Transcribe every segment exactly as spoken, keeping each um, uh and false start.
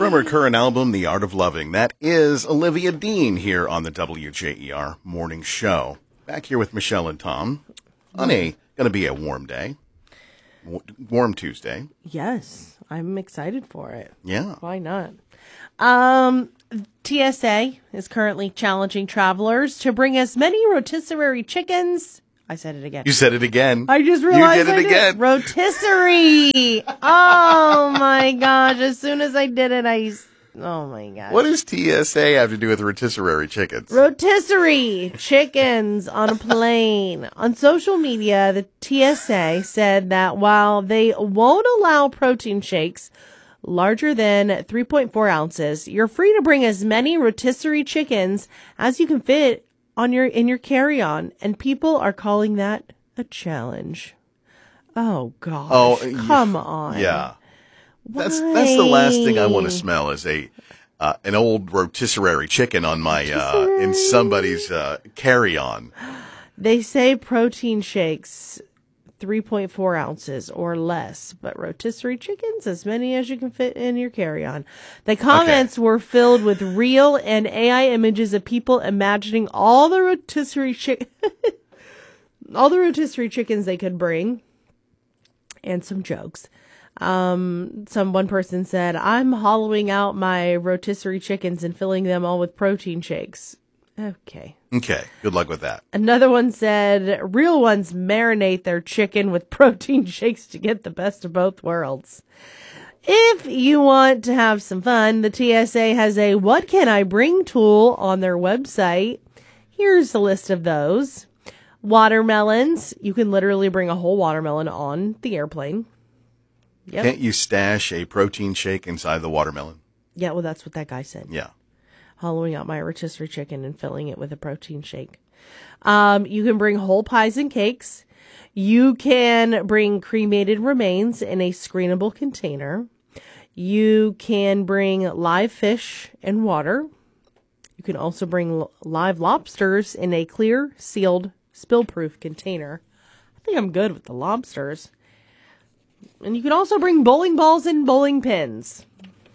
From her current album, The Art of Loving, that is Olivia Dean here on the W J E R Morning Show. Back here with Michelle and Tom on a, going to be a warm day. Warm Tuesday. Yes, I'm excited for it. Yeah. Why not? Um, T S A is currently challenging travelers to bring as many rotisserie chickens. I said it again. You said it again. I just realized you did it I again. Did. Rotisserie. Oh my gosh! As soon as I did it, I. Oh my gosh. What does T S A have to do with rotisserie chickens? Rotisserie chickens on a plane. On social media, the T S A said that while they won't allow protein shakes larger than three point four ounces, you're free to bring as many rotisserie chickens as you can fit on your in your carry-on, and people are calling that a challenge. Oh gosh. Oh, come on. Yeah. That's that's the last thing I want to smell is a uh, an old rotisserie chicken on my uh, in somebody's uh, carry-on. They say protein shakes three point four ounces or less, but rotisserie chickens as many as you can fit in your carry-on. The comments okay. were filled with real and A I images of people imagining all the rotisserie chick all the rotisserie chickens they could bring, and some jokes. Um, some one person said, "I'm hollowing out my rotisserie chickens and filling them all with protein shakes." Okay. Okay. Good luck with that. Another one said, "Real ones marinate their chicken with protein shakes to get the best of both worlds." If you want to have some fun, the T S A has a "What Can I Bring" tool on their website. Here's a list of those. Watermelons. You can literally bring a whole watermelon on the airplane. Yep. Can't you stash a protein shake inside the watermelon? Yeah, well, that's what that guy said. Yeah. Hollowing out my rotisserie chicken and filling it with a protein shake. Um, you can bring whole pies and cakes. You can bring cremated remains in a screenable container. You can bring live fish and water. You can also bring l- live lobsters in a clear, sealed, spill-proof container. I think I'm good with the lobsters. And you can also bring bowling balls and bowling pins.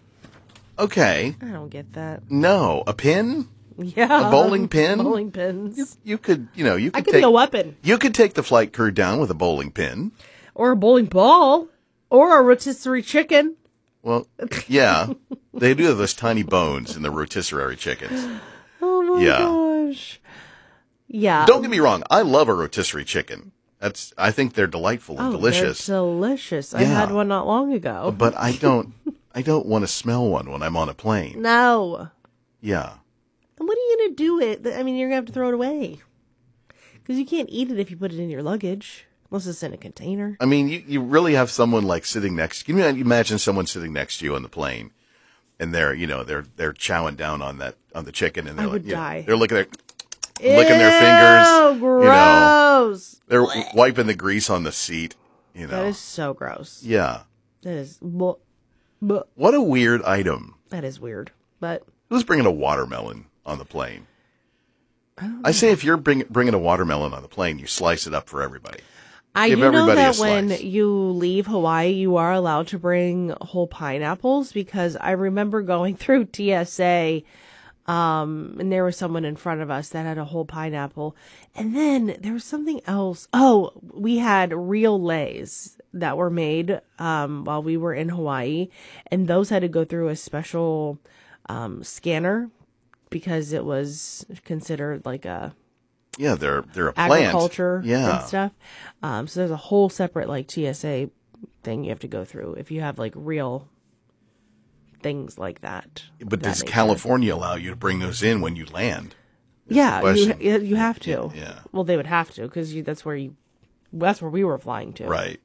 Okay. I don't get that. No. A pin? Yeah. A bowling pin? Bowling pins. You, you could, you know, you could I could take be a weapon. You could take the flight crew down with a bowling pin. Or a bowling ball. Or a rotisserie chicken. Well, yeah. They do have those tiny bones in the rotisserie chickens. Oh my yeah. gosh. Yeah. Don't get me wrong. I love a rotisserie chicken. That's. I think they're delightful and oh, delicious. They're delicious. Yeah. I had one not long ago. But I don't. I don't want to smell one when I'm on a plane. No. Yeah. And what are you gonna do it? I mean, you're gonna have to throw it away because you can't eat it if you put it in your luggage, unless it's in a container. I mean, you, you really have someone like sitting next. Can you imagine someone sitting next to you on the plane, and they're you know they're they're chowing down on that on the chicken, and they're I like, would you know, die. they're looking at. Licking their fingers. Gross. You know, they're wiping the grease on the seat. You know. That is so gross. Yeah. That is. Bleh, bleh. What a weird item. That is weird. But who's bringing a watermelon on the plane? I, don't know. I say if you're bring, bringing a watermelon on the plane, you slice it up for everybody. I Give do know everybody that a when slice. you leave Hawaii, you are allowed to bring whole pineapples because I remember going through T S A. Um, and there was someone in front of us that had a whole pineapple. And then there was something else. Oh, we had real lays that were made, um, while we were in Hawaii. And those had to go through a special, um, scanner because it was considered like a, yeah, they're, they're a plant. Agriculture yeah. and stuff. Um, so there's a whole separate like T S A thing you have to go through if you have like real things like that. But that does nature. California allow you to bring those in when you land? Yeah, you, you have to. Yeah. Well, they would have to because that's where you, that's where we were flying to. Right.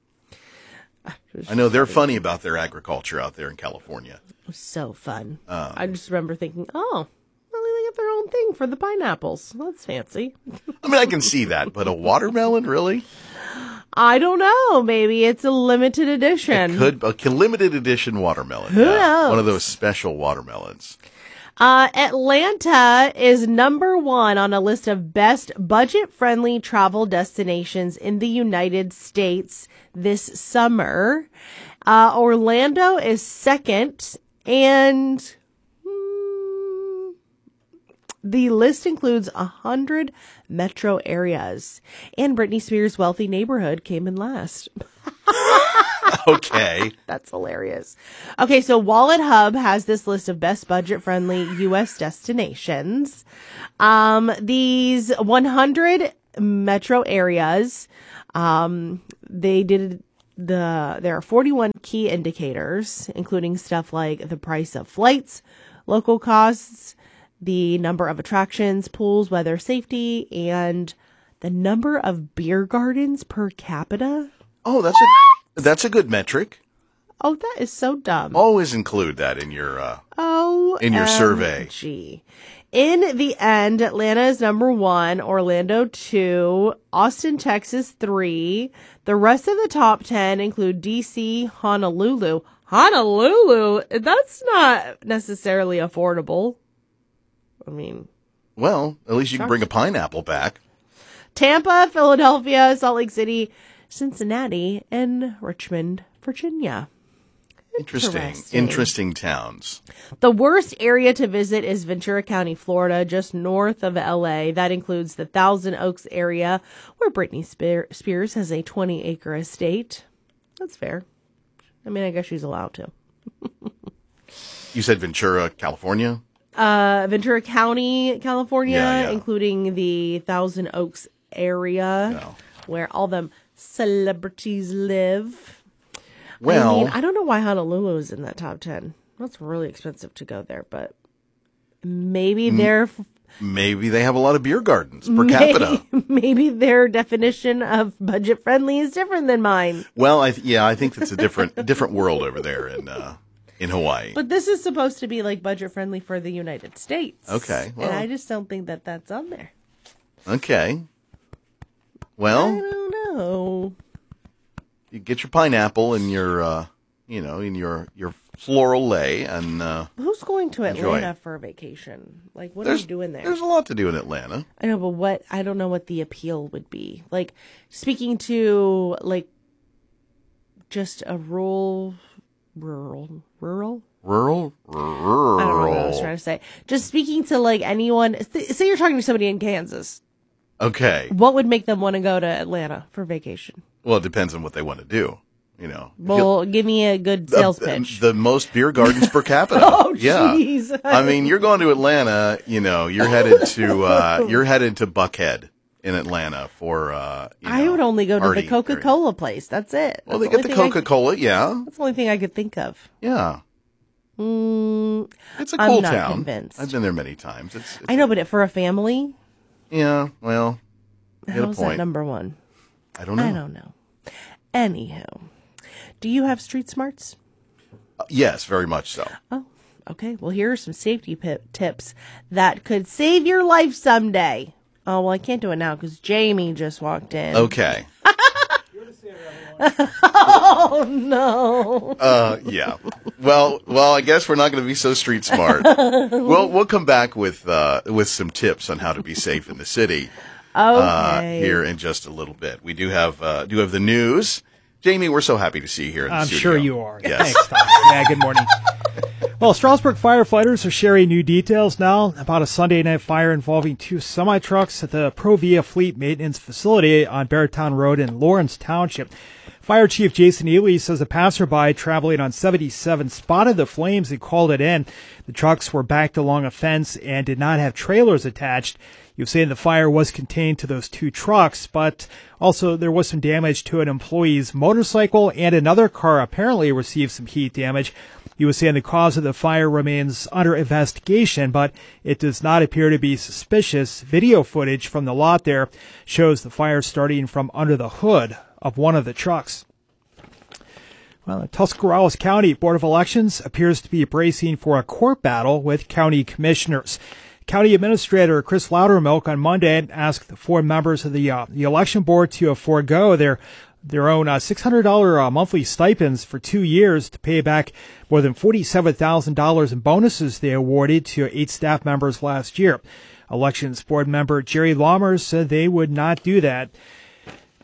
I know they're funny about their agriculture out there in California. It was so fun. Um, I just remember thinking, oh, well, they got their own thing for the pineapples. That's fancy. I mean, I can see that, but a watermelon, really? I don't know. Maybe it's a limited edition. It could a limited edition watermelon. Who yeah. knows? One of those special watermelons. Uh, Atlanta is number one on a list of best budget-friendly travel destinations in the United States this summer. Uh, Orlando is second, And mm, the list includes a hundred metro areas. And Britney Spears' wealthy neighborhood came in last. Okay. That's hilarious. Okay, so Wallet Hub has this list of best budget-friendly U S destinations. Um, these one hundred metro areas, um, they did the, there are forty-one key indicators, including stuff like the price of flights, local costs, the number of attractions, pools, weather, safety, and the number of beer gardens per capita. Oh, that's a that's a good metric. Oh, that is so dumb. Always include that in your uh, Oh, in your survey. Gee. In the end, Atlanta is number one, Orlando two, Austin, Texas three. The rest of the top ten include D C, Honolulu. Honolulu? That's not necessarily affordable. I mean, Well, at least you can bring a pineapple back. Tampa, Philadelphia, Salt Lake City, Cincinnati, and Richmond, Virginia. Interesting. Interesting. Interesting towns. The worst area to visit is Ventura County, Florida, just north of L A. That includes the Thousand Oaks area, where Britney Spears has a twenty acre estate. That's fair. I mean, I guess she's allowed to. You said Ventura, California? Uh, Ventura County, California, Yeah, yeah. including the Thousand Oaks area, No. where all them celebrities live. Well, I mean, I don't know why Honolulu is in that top ten. That's really expensive to go there, but maybe their maybe they have a lot of beer gardens per maybe, capita. maybe their definition of budget friendly is different than mine. Well, I th- yeah, I think that's a different different world over there in uh, in Hawaii. But this is supposed to be like budget friendly for the United States. Okay, well. and I just don't think that that's on there. Okay. I Well, don't know. you get your pineapple and your uh, you know, in your your floral lei, and uh, Who's going to Enjoy. Atlanta for a vacation? Like, what are there's you doing there? there's a lot to do in Atlanta. I know, but what? I don't know what the appeal would be. Like, speaking to, like, just a rural, rural, rural? Rural, rural. I don't know what I was trying to say. Just speaking to, like, anyone. Say you're talking to somebody in Kansas. Okay. What would make them want to go to Atlanta for vacation? Well, it depends on what they want to do. You know. Well, give me a good sales pitch. The, the most beer gardens per capita. Oh, yeah. jeez. I mean, you're going to Atlanta. You know, you're headed to uh, you're headed to Buckhead in Atlanta for. Uh, you I know, would only go to party the Coca-Cola place. That's it. Well, That's they the get the only thing I could- Coca-Cola. Yeah, That's the only thing I could think of. yeah. Mm, It's a I'm cool not town. convinced. I've been there many times. It's, it's I know, but it, for a family, Yeah. Well, you get a how's that point. number one? I don't know. I don't know. Anywho, do you have street smarts? Uh, yes, very much so. Oh, okay. Well, here are some safety p- tips that could save your life someday. Oh, well, I can't do it now because Jamie just walked in. Okay. Oh, no. Uh, yeah. Well, well, I guess we're not going to be so street smart. We'll we'll come back with uh, with some tips on how to be safe in the city uh, Okay. here in just a little bit. We do have uh, do have the news. Jamie, we're so happy to see you here in the I'm studio. sure you are. Yes. Thanks, Tom. Yeah, good morning. Well, Strasburg firefighters are sharing new details now about a Sunday night fire involving two semi-trucks at the Provia Fleet Maintenance Facility on Beartown Road in Lawrence Township. Fire Chief Jason Ely says a passerby traveling on seventy-seven spotted the flames and called it in. The trucks were backed along a fence and did not have trailers attached. He was saying the fire was contained to those two trucks, but also there was some damage to an employee's motorcycle, and another car apparently received some heat damage. He was saying the cause of the fire remains under investigation, but it does not appear to be suspicious. Video footage from the lot there shows the fire starting from under the hood of one of the trucks. Well, the Tuscarawas County Board of Elections appears to be bracing for a court battle with county commissioners. County Administrator Chris Loudermilk on Monday asked the four members of the uh, the election board to uh, forego their their own uh, six hundred dollars uh, monthly stipends for two years to pay back more than forty-seven thousand dollars in bonuses they awarded to eight staff members last year. Elections board member Jerry Lammers said they would not do that.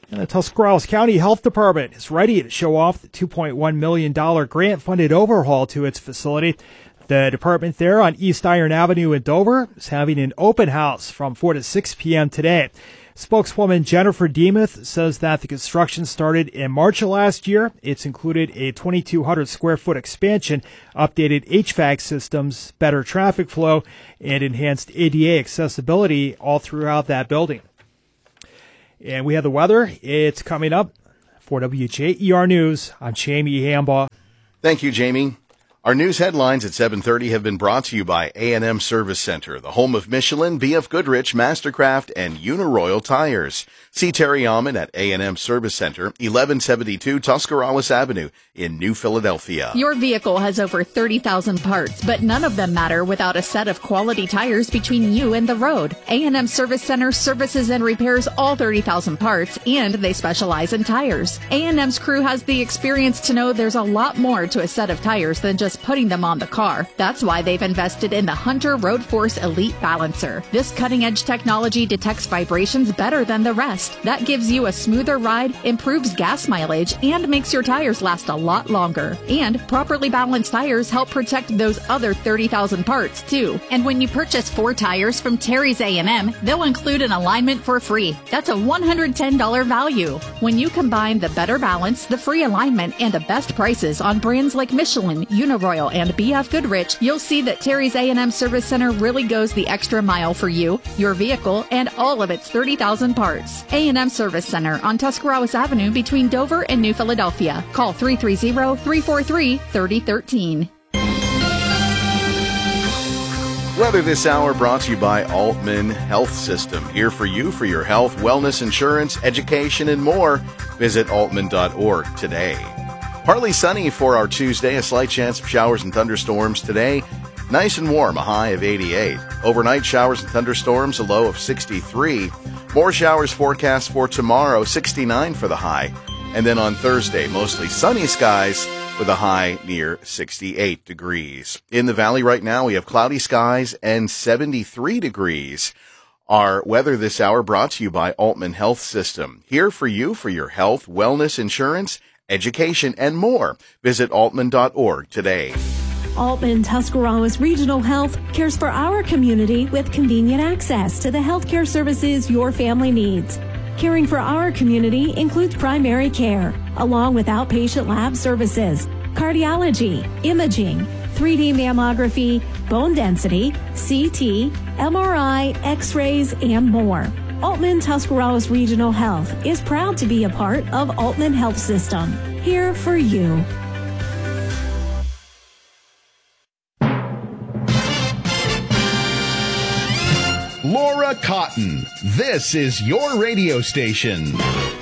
And the Tuscarawas County Health Department is ready to show off the two point one million dollars grant-funded overhaul to its facility. The department there on East Iron Avenue in Dover is having an open house from four to six p.m. today. Spokeswoman Jennifer Demuth says that the construction started in March of last year. It's included a twenty-two hundred square foot expansion, updated H V A C systems, better traffic flow, and enhanced A D A accessibility all throughout that building. And we have the weather. It's coming up. For W J E R News, I'm Jamie Hambaugh. Thank you, Jamie. Our news headlines at seven thirty have been brought to you by A and M Service Center, the home of Michelin, B F Goodrich, Mastercraft, and Uniroyal Tires. See Terry Almond at A and M Service Center, eleven seventy-two Tuscarawas Avenue in New Philadelphia. Your vehicle has over thirty thousand parts, but none of them matter without a set of quality tires between you and the road. A and M Service Center services and repairs all thirty thousand parts, and they specialize in tires. A and M's crew has the experience to know there's a lot more to a set of tires than just putting them on the car. That's why they've invested in the Hunter Road Force Elite Balancer. This cutting-edge technology detects vibrations better than the rest. That gives you a smoother ride, improves gas mileage, and makes your tires last a lot longer. And properly balanced tires help protect those other thirty thousand parts, too. And when you purchase four tires from Terry's A and M, they'll include an alignment for free. That's a one hundred ten dollars value. When you combine the better balance, the free alignment, and the best prices on brands like Michelin, Uniroyal, and B F Goodrich, you'll see that Terry's A and M Service Center really goes the extra mile for you, your vehicle, and all of its thirty thousand parts. A and M Service Center on Tuscarawas Avenue between Dover and New Philadelphia. Call three three zero, three four three, three zero one three. Weather this hour brought to you by Altman Health System. Here for you for your health, wellness, insurance, education, and more. Visit altman dot org today. Partly sunny for our Tuesday, a slight chance of showers and thunderstorms today. Nice and warm, a high of eighty-eight. Overnight showers and thunderstorms, a low of sixty-three. More showers forecast for tomorrow, sixty-nine for the high. And then on Thursday, mostly sunny skies with a high near sixty-eight degrees. In the valley right now, we have cloudy skies and seventy-three degrees. Our weather this hour brought to you by Altman Health System. Here for you for your health, wellness, insurance, education, and more. Visit altman dot org today. Altman Tuscarawas Regional Health cares for our community with convenient access to the healthcare services your family needs. Caring for our community includes primary care, along with outpatient lab services, cardiology, imaging, three D mammography, bone density, C T, M R I, X-rays, and more. Altman Tuscarawas Regional Health is proud to be a part of Altman Health System. Here for you. Laura Cotton, this is your radio station.